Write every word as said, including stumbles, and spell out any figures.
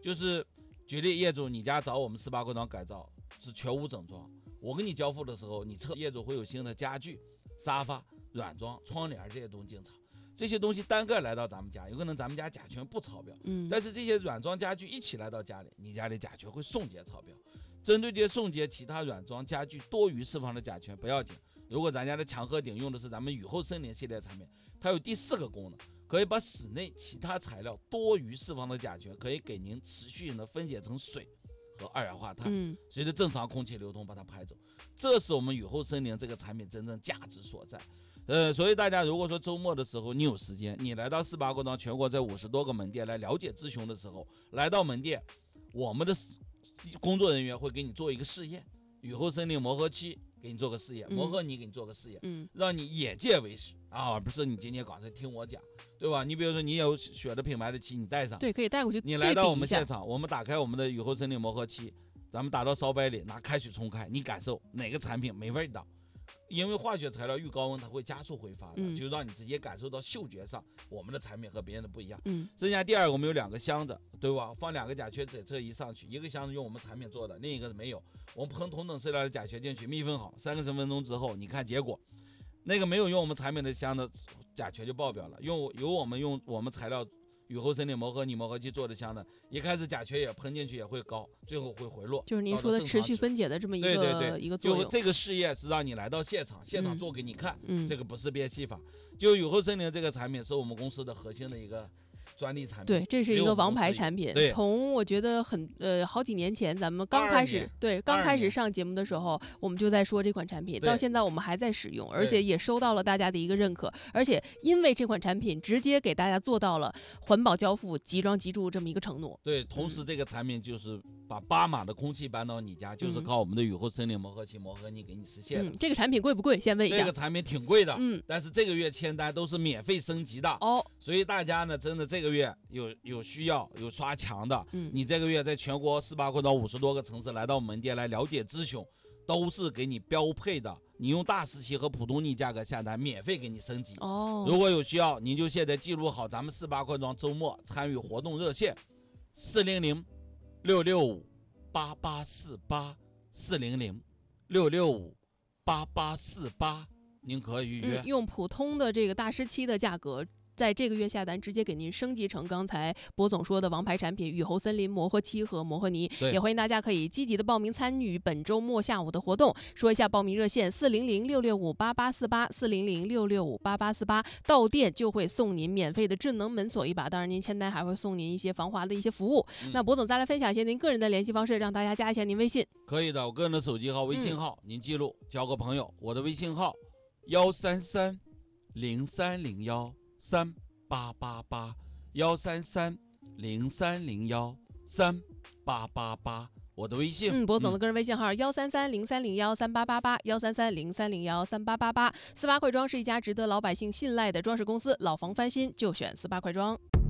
就是举例，业主你家找我们四八快装改造是全屋整装，我跟你交付的时候，你测业主会有新的家具、沙发、软装、窗帘这些东西进场。这些东西单个来到咱们家，有可能咱们家甲醛不超标，嗯，但是这些软装家具一起来到家里，你家里甲醛会送检超标。针对这些送检其他软装家具多余释放的甲醛不要紧，如果咱家的强和鼎用的是咱们雨后森林系列产品，它有第四个功能，可以把室内其他材料多余释放的甲醛可以给您持续性的分解成水和二氧化碳，嗯，随着正常空气流通把它排走，这是我们雨后森林这个产品真正价值所在。呃，所以大家如果说周末的时候你有时间，你来到四八快装全国在五十多个门店来了解咨询的时候，来到门店，我们的工作人员会给你做一个试验，雨后森林磨合漆给你做个试验，磨合泥给你做个试验，嗯，让你眼界为实啊，不是你今天刚才听我讲，对吧？你比如说你有选的品牌的漆，你带上， 对，可以带过去。 你来到我们现场，我们打开我们的雨后森林磨合漆，咱们打到烧杯里，拿开水冲开，你感受哪个产品没味道。因为化学材料遇高温它会加速挥发的，嗯，就让你直接感受到嗅觉上我们的产品和别人的不一样。嗯，剩下第二个我们有两个箱子，对吧？放两个甲醛检测仪上去，一个箱子用我们产品做的，另一个是没有。我们喷同等色料的甲醛进去，密封好，三个十分钟之后，你看结果，那个没有用我们产品的箱子甲醛就爆表了，用有我们用我们材料。雨后森林磨合泥磨合机做的箱的，一开始甲醛也喷进去也会高，最后会回落， 就是您说的持续分解的这么一个对对对一个作用。 就这个试验是让你来到现场，现场做给你看，嗯，这个不是变戏法。就雨后森林这个产品是我们公司的核心的一个专利产品， 对，这是一个王牌产品。从我觉得很呃好几年前咱们刚开始对刚开始上节目的时候，我们就在说这款产品，到现在我们还在使用，而且也收到了大家的一个认可，而且因为这款产品直接给大家做到了环保交付、即装即住这么一个承诺。 对，同时这个产品就是把八码的空气搬到你家，嗯，就是靠我们的雨后森林磨合漆磨合泥给你实现的， 嗯。这个产品贵不贵？先问一下。 这个产品挺贵的，嗯，但是这个月签单都是免费升级的哦，所以大家呢真的这个月有有需要有刷墙的，嗯，你这个月在全国四八快装五十多个城市来到门店来了解咨询，都是给你标配的，你用大师漆和普通泥价格下单，免费给你升级哦。如果有需要，您就现在记录好咱们四八快装周末参与活动热线四零零六六五八八四八四零零六六五八八四八，您可以预约， 嗯，用普通的这个大师漆的价格。在这个月下单，直接给您升级成刚才博总说的王牌产品雨后森林磨合漆和磨合泥。也欢迎大家可以积极的报名参与本周末下午的活动。说一下报名热线：四零零六六五八八四八，四零零六六五八八四八。到店就会送您免费的智能门锁一把，当然您签单还会送您一些防滑的一些服务。嗯，那博总再来分享一些您个人的联系方式，让大家加一下您微信。 可以的，我个人的手机号、微信号，嗯，您记录，交个朋友。我的微信号幺三三零三零幺三八八八幺三三零三零幺三八八八，我的微信。 嗯，博总的个人微信号幺三三零三零幺三八八八幺三三零三零幺三八八八。四八快装是一家值得老百姓信赖的装饰公司，老房翻新就选四八快装。